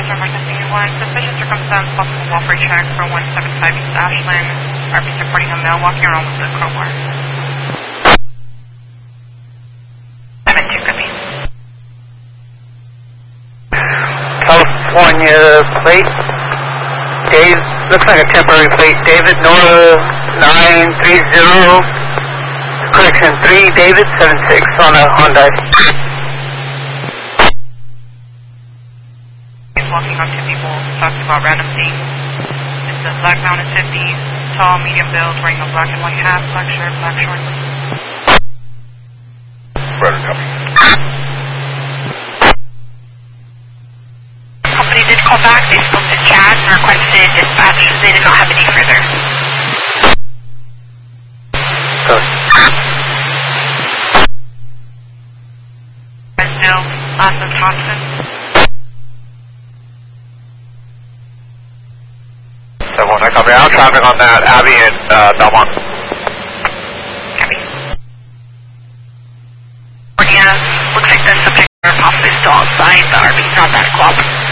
Roger, emergency 1. Suspicious circumstance, possible welfare check for 175 East Ashland. RB's reporting a male walking around with a crowbar. 7-2, copy. California plate. Dave, looks like a temporary plate. David Nora 930. Correction 3, David 76 on a Hyundai. He's walking up to people, talking about random things. It's a black mounted 50s, tall, medium build, wearing a black and white hat, black shirt, black shorts. Brother, copy. Company did call back. They spoke to Chad and requested dispatch. They did not have any further. Fresno, Los Thompson. 7-1, I copy. Out traffic on that, Abby and Belmont. Copy. Looks like the subject are possibly still outside. The RV's not that close.